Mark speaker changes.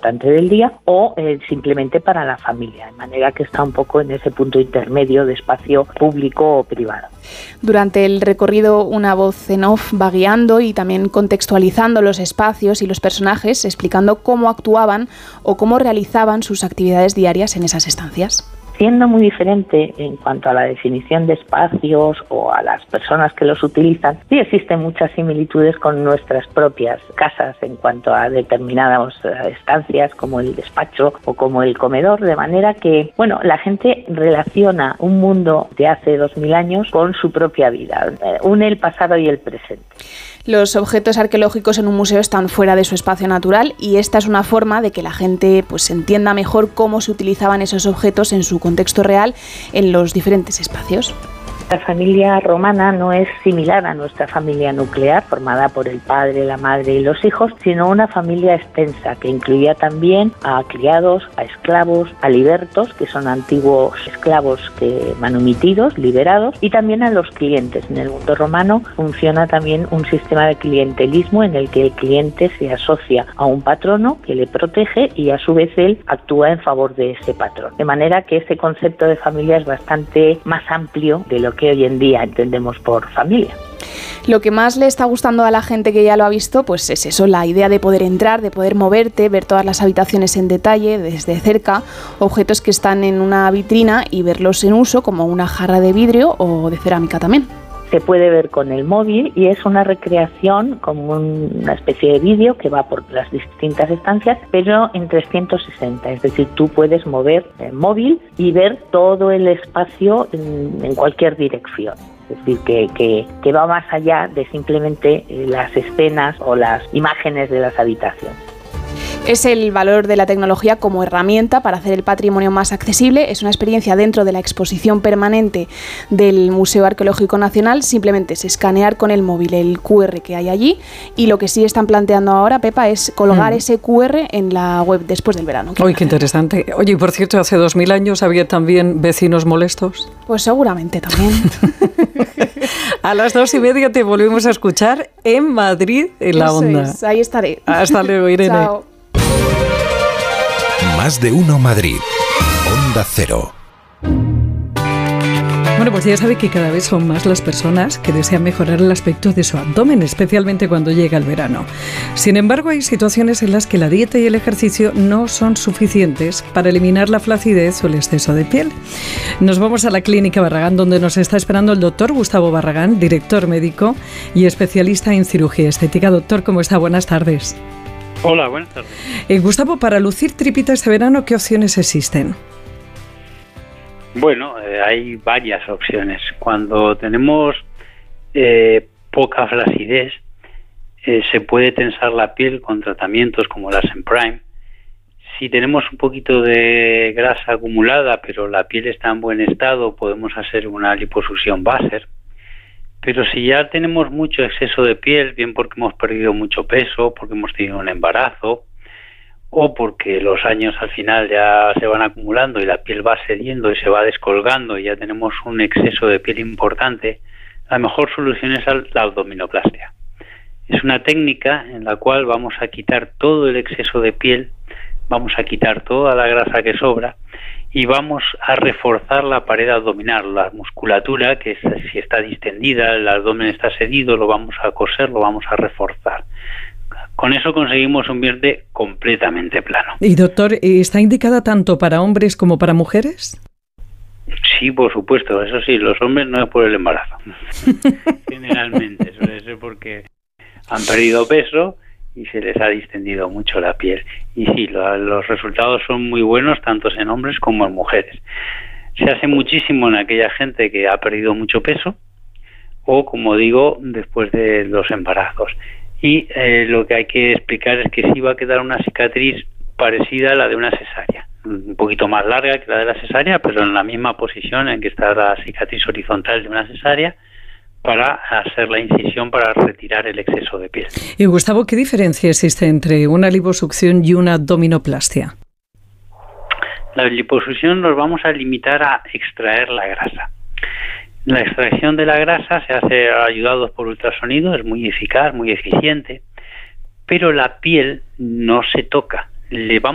Speaker 1: importante del día, o simplemente para la familia, de manera que está un poco en ese punto intermedio de espacio público o privado.
Speaker 2: Durante el recorrido, una voz en off va guiando y también contextualizando los espacios y los personajes, explicando cómo actuaban o cómo realizaban sus actividades diarias en esas estancias.
Speaker 1: Siendo muy diferente en cuanto a la definición de espacios o a las personas que los utilizan, sí existen muchas similitudes con nuestras propias casas en cuanto a determinadas estancias como el despacho o como el comedor, de manera que, la gente relaciona un mundo de hace 2000 años con su propia vida, une el pasado y el presente.
Speaker 2: Los objetos arqueológicos en un museo están fuera de su espacio natural y esta es una forma de que la gente entienda mejor cómo se utilizaban esos objetos en su contexto real en los diferentes espacios.
Speaker 1: La familia romana no es similar a nuestra familia nuclear, formada por el padre, la madre y los hijos, sino una familia extensa que incluía también a criados, a esclavos, a libertos, que son antiguos esclavos manumitidos, liberados, y también a los clientes. En el mundo romano funciona también un sistema de clientelismo en el que el cliente se asocia a un patrono que le protege y a su vez él actúa en favor de ese patrón. De manera que este concepto de familia es bastante más amplio de lo que hoy en día entendemos por familia.
Speaker 2: Lo que más le está gustando a la gente que ya lo ha visto, es eso, la idea de poder entrar, de poder moverte, ver todas las habitaciones en detalle, desde cerca, objetos que están en una vitrina y verlos en uso, como una jarra de vidrio o de cerámica también.
Speaker 1: Se puede ver con el móvil y es una recreación como una especie de vídeo que va por las distintas estancias, pero en 360, es decir, tú puedes mover el móvil y ver todo el espacio en cualquier dirección. Es decir, que va más allá de simplemente las escenas o las imágenes de las habitaciones.
Speaker 2: Es el valor de la tecnología como herramienta para hacer el patrimonio más accesible. Es una experiencia dentro de la exposición permanente del Museo Arqueológico Nacional. Simplemente es escanear con el móvil el QR que hay allí y lo que sí están planteando ahora, Pepa, es colgar ese QR en la web después del verano.
Speaker 3: Uy, qué interesante. Oye, y por cierto, hace 2000 años había también vecinos molestos.
Speaker 2: Pues seguramente también.
Speaker 3: A las 2:30 te volvemos a escuchar en Madrid, en la Onda.
Speaker 2: Ahí estaré.
Speaker 3: Hasta luego, Irene.
Speaker 2: Chao.
Speaker 4: Más de uno Madrid. Onda Cero.
Speaker 3: Bueno, pues ya sabe que cada vez son más las personas que desean mejorar el aspecto de su abdomen, especialmente cuando llega el verano. Sin embargo, hay situaciones en las que la dieta y el ejercicio no son suficientes para eliminar la flacidez o el exceso de piel. Nos vamos a la Clínica Barragán, donde nos está esperando el doctor Gustavo Barragán, director médico y especialista en cirugía estética. Doctor, ¿cómo está? Buenas tardes.
Speaker 5: Hola, buenas tardes.
Speaker 3: Gustavo, para lucir tripita este verano, ¿qué opciones existen?
Speaker 5: Bueno, hay varias opciones. Cuando tenemos poca flacidez, se puede tensar la piel con tratamientos como las en Prime. Si tenemos un poquito de grasa acumulada, pero la piel está en buen estado, podemos hacer una liposucción Basser. Pero si ya tenemos mucho exceso de piel, bien porque hemos perdido mucho peso, porque hemos tenido un embarazo, o porque los años al final ya se van acumulando y la piel va cediendo y se va descolgando y ya tenemos un exceso de piel importante, la mejor solución es la abdominoplastia. Es una técnica en la cual vamos a quitar todo el exceso de piel, vamos a quitar toda la grasa que sobra y vamos a reforzar la pared abdominal, la musculatura, que si está distendida, el abdomen está cedido, lo vamos a coser, lo vamos a reforzar. Con eso conseguimos un vientre completamente plano.
Speaker 3: Y doctor, ¿está indicada tanto para hombres como para mujeres?
Speaker 5: Sí, por supuesto, eso sí, los hombres no es por el embarazo. Generalmente suele ser porque han perdido peso y se les ha distendido mucho la piel. Y sí, los resultados son muy buenos tanto en hombres como en mujeres. Se hace muchísimo en aquella gente que ha perdido mucho peso o, como digo, después de los embarazos. Y lo que hay que explicar es que sí va a quedar una cicatriz parecida a la de una cesárea. Un poquito más larga que la de la cesárea, pero en la misma posición en que está la cicatriz horizontal de una cesárea, para hacer la incisión para retirar el exceso de piel.
Speaker 3: Y Gustavo, ¿qué diferencia existe entre una liposucción y una abdominoplastia?
Speaker 5: La liposucción nos vamos a limitar a extraer la grasa. La extracción de la grasa se hace ayudados por ultrasonido, es muy eficaz, muy eficiente, pero la piel no se toca. Le vamos